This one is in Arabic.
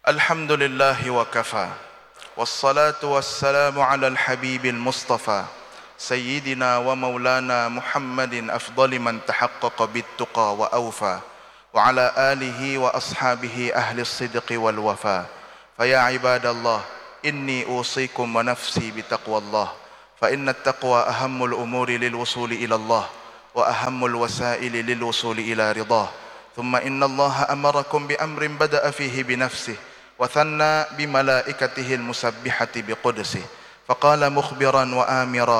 الحمد لله وكفى، والصلاة والسلام على الحبيب المصطفى سيدنا ومولانا محمد أفضل من تحقق بالتقى وأوفى، وعلى آله وأصحابه أهل الصدق والوفاء. فيا عباد الله، إني أوصيكم ونفسي بتقوى الله، فإن التقوى أهم الأمور للوصول إلى الله، وأهم الوسائل للوصول إلى رضاه. ثم إن الله أمركم بأمر بدأ فيه بنفسه، وثنى بملائكته المسبحة بقدسه، فقال مخبرا وآمرا: